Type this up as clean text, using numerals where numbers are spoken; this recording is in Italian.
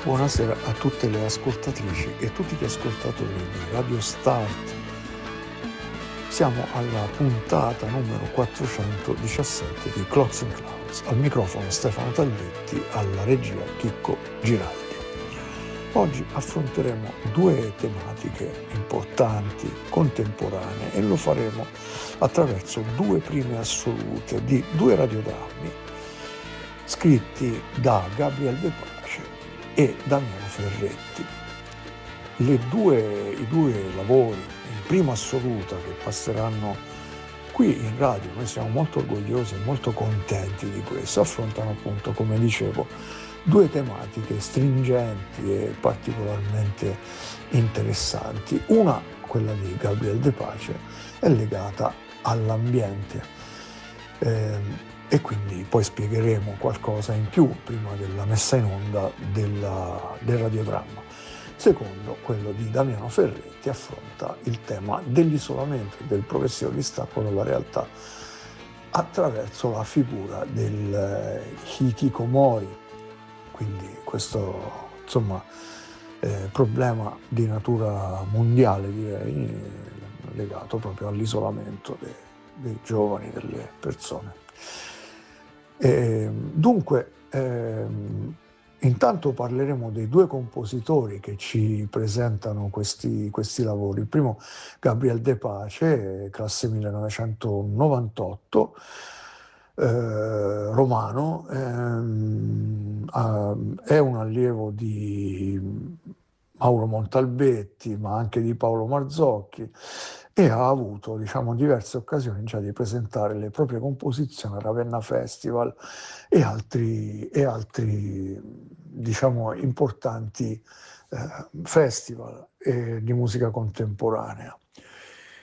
Buonasera a tutte le ascoltatrici e tutti gli ascoltatori di Radio Start. Siamo alla puntata numero 417 di Clocks and Clouds. Al microfono Stefano Taglietti, alla regia Chicco Giraldi. Oggi affronteremo due tematiche importanti, contemporanee, e lo faremo attraverso due prime assolute di due radiodrammi scritti da Gabriel De Pace e Damiano Ferretti. I due lavori in prima assoluta che passeranno qui in radio, noi siamo molto orgogliosi e molto contenti di questo, affrontano appunto, come dicevo, due tematiche stringenti e particolarmente interessanti. Una, quella di Gabriel De Pace, è legata all'ambiente e quindi poi spiegheremo qualcosa in più prima della messa in onda del radiodramma. Secondo, quello di Damiano Ferretti, affronta il tema dell'isolamento e del progressivo distacco dalla realtà attraverso la figura del hikikomori, quindi questo problema di natura mondiale, direi, legato proprio all'isolamento dei giovani, delle persone. Dunque, intanto parleremo dei due compositori che ci presentano questi lavori. Il primo, Gabriel De Pace, classe 1998, romano, è un allievo di Mauro Montalbetti, ma anche di Paolo Marzocchi, e ha avuto, diverse occasioni già di presentare le proprie composizioni al Ravenna Festival e altri importanti festival di musica contemporanea.